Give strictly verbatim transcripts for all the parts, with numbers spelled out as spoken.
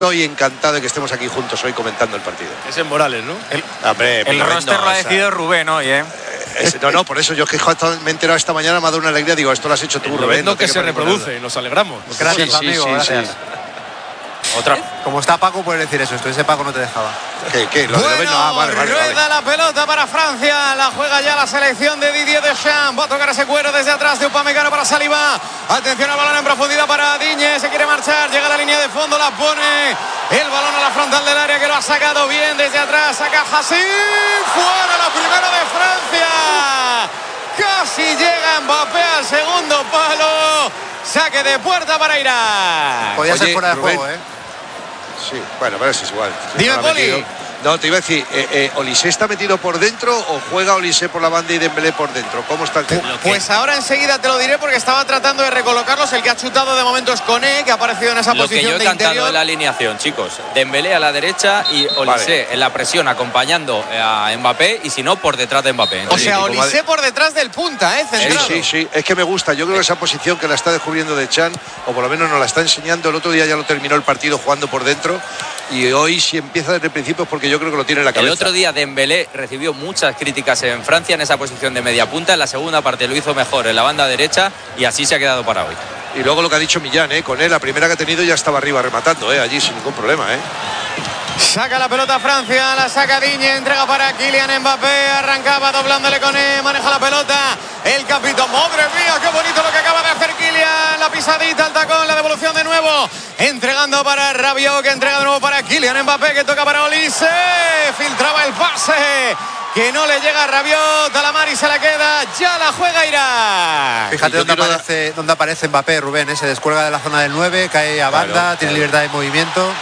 Estoy encantado de que estemos aquí juntos hoy comentando el partido. Es en Morales, ¿no? El, Hombre, el roster no, lo ha decidido o sea, Rubén hoy, ¿eh? Es, no, no, por eso yo que me he enterado esta mañana, me ha dado una alegría. Digo, esto lo has hecho tú, Rubén. No, que se reproduce, nos alegramos. Gracias, sí, amigo, sí, gracias. Sí. Otra. Como está Paco, puedes decir eso. Esto, ese Paco no te dejaba. ¿Qué? ¿Qué? Lo bueno, de no, ah, vale, vale, rueda vale. la pelota para Francia. La juega ya la selección de Didier Deschamps. Va a tocar ese cuero desde atrás de Upamecano para Saliba. Atención al balón en profundidad para Digne. Se quiere marchar. Llega a la línea de fondo. La pone el balón a la frontal del área que lo ha sacado bien desde atrás. Saca Hassim. Fuera la primera de Francia. Casi llega Mbappé al segundo palo. Saque de puerta para Irak. Podía Oye, ser fuera de Rubén. juego, ¿eh? Sí, bueno, pero eso es igual. Dime, No, Poli. no, te iba a decir, eh, eh, ¿Olise está metido por dentro o juega Olise por la banda y Dembélé por dentro? ¿Cómo está el tema? Pues ahora enseguida te lo diré porque estaba tratando de recolocarlos. El que ha chutado de momento es Koné, que ha aparecido en esa Lo que posición yo he de cantado interior. en la alineación, chicos. Dembélé a la derecha y Olise Vale. en la presión acompañando a Mbappé y si no por detrás de Mbappé. O sea, Sí, Olise como- por detrás del punta, ¿eh? Sí, Centrado. sí, sí, es que me gusta. Yo creo que esa posición que la está descubriendo de Chan, o por lo menos nos la está enseñando. El otro día ya lo terminó el partido jugando por dentro. Y hoy, si empieza desde el principio, es porque yo creo que lo tiene en la cabeza. El otro día Dembélé recibió muchas críticas en Francia en esa posición de media punta. En la segunda parte lo hizo mejor en la banda derecha y así se ha quedado para hoy. Y luego lo que ha dicho Millán, ¿eh? Con él, la primera que ha tenido ya estaba arriba rematando, ¿eh? Allí sin ningún problema, ¿eh? Saca la pelota Francia, la saca Digne, entrega para Kylian Mbappé, arrancaba doblándole con él, maneja la pelota, el capitán, madre mía, qué bonito lo que acaba de hacer Kylian, la pisadita, el tacón, la devolución de nuevo, entregando para Rabiot, que entrega de nuevo para Kylian Mbappé, que toca para Olise, filtraba el pase, que no le llega a Rabiot, a la mar y se la queda, ya la juega Irak. Fíjate Yo dónde quiero aparece, dónde aparece Mbappé, Rubén. ¿eh? Se descuelga de la zona del nueve, cae a banda, Claro, tiene claro. libertad de movimiento.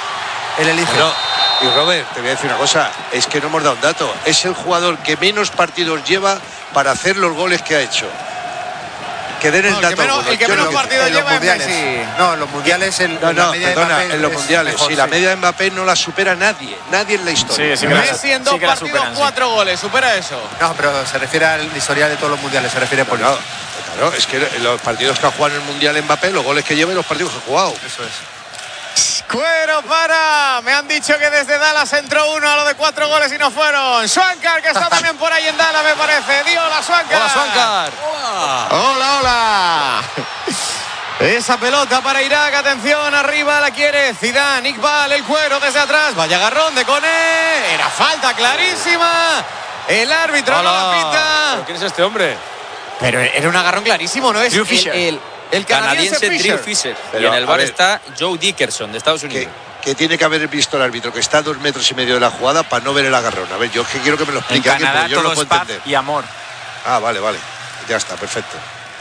Él elige. Pero, y Robert, te voy a decir una cosa, es que no hemos dado un dato. Es el jugador que menos partidos lleva para hacer los goles que ha hecho. Que den el No, el que dato. menos- alguno. el que Yo menos no- partidos en los lleva es mundiales. Messi. No, en los mundiales el, No, la no, media de perdona, Mbappé en los es mundiales. mejor, sí, la media de Mbappé no la supera nadie. Nadie en la historia. Sí, sí que la- Messi en dos sí que la partidos, superan, sí. cuatro goles, supera eso. No, pero se refiere al historial de todos los mundiales, se refiere por Bueno, eso. claro, es que en los partidos que ha jugado en el Mundial Mbappé, los goles que lleva y los partidos que ha jugado. Eso es. Cuero para. Me han dicho que desde Dallas entró uno a lo de cuatro goles y no fueron. Swankar, que está también por ahí en Dallas, me parece. Dio la Swankar. Hola, Swankar. Hola, hola. Esa pelota para Irak, atención, arriba la quiere Zidane, Iqbal, el Cuero desde atrás. Vaya agarrón de Koné. Era falta clarísima. El árbitro no la Hola. pita. ¿Pero quién es este hombre? Pero era un agarrón clarísimo, ¿no es? Drew El- Fisher. El, el canadiense, canadiense Drew Fisher. Fisher. Pero, y en el a bar ver. está Joe Dickerson de Estados Que, Unidos. que tiene que haber visto el árbitro, que está a dos metros y medio de la jugada para no ver el agarrón. A ver, yo es que quiero que me lo En explique alguien, Canadá porque yo no todo lo puedo es paz entender. y amor. Ah, vale, vale. Ya está, perfecto.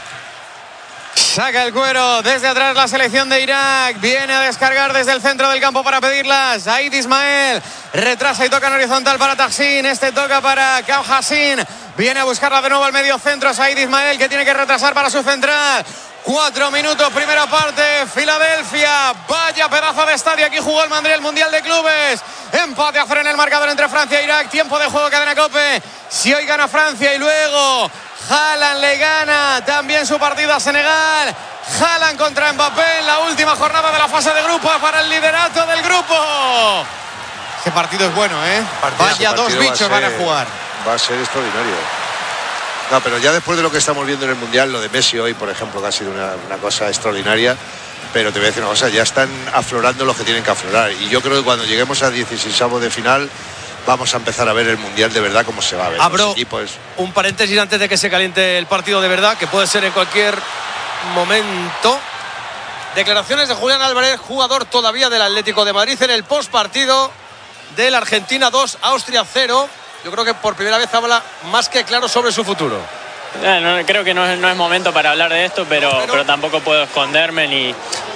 Saca el Cuero desde atrás la selección de Irak. Viene a descargar desde el centro del campo para pedirla. Zaid Ismael retrasa y toca en horizontal para Tahsin. Este toca para Kao Hassin. Viene a buscarla de nuevo al medio centro. Zaid Ismael, que tiene que retrasar para su central. Cuatro minutos, primera parte. Filadelfia. Vaya pedazo de estadio. Aquí jugó el Madrid el Mundial de Clubes. Empate a cero en el marcador entre Francia e Irak. Tiempo de juego, cadena COPE. Si hoy gana Francia y luego Haaland le gana también su partido a Senegal. Haaland contra Mbappé en la última jornada de la fase de grupos para el liderato del grupo. Este partido es bueno, ¿eh? Partidazo. Vaya Ese dos partido va a bichos van a ser- jugar. Va a ser extraordinario. No, pero ya después de lo que estamos viendo en el Mundial, lo de Messi hoy, por ejemplo, que ha sido una, una cosa extraordinaria, pero te voy a decir una cosa, ya están aflorando los que tienen que aflorar. Y yo creo que cuando lleguemos a dieciseisavos de final, vamos a empezar a ver el Mundial de verdad como se va a ver. Abro Los equipos. un paréntesis antes de que se caliente el partido de verdad, que puede ser en cualquier momento. Declaraciones de Julián Álvarez, jugador todavía del Atlético de Madrid, en el postpartido del Argentina dos, Austria cero. Yo creo que por primera vez habla más que claro sobre su futuro. Eh, no, creo que no es, no es momento para hablar de esto, pero, pero... pero tampoco puedo esconderme ni,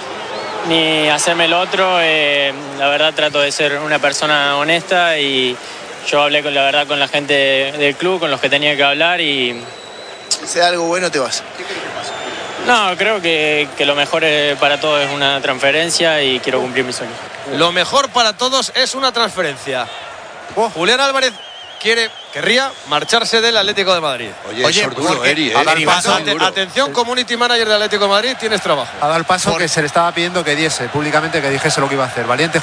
ni hacerme el otro. Eh, la verdad trato de ser una persona honesta y yo hablé con la verdad con la gente del club, con los que tenía que hablar y... Si sea algo bueno te vas. No, creo que, que lo mejor eh, para todos es una transferencia y quiero cumplir mis sueños. Lo mejor para todos es una transferencia. Oh, Julián Álvarez quiere, querría marcharse del Atlético de Madrid. Oye, Oye, eso es duro, porque Eri, ¿eh? ha dado el paso- Ate- atención, community manager del Atlético de Madrid, tienes trabajo. Ha dado el paso que se le estaba pidiendo que diese públicamente, que dijese lo que iba a hacer. Valiente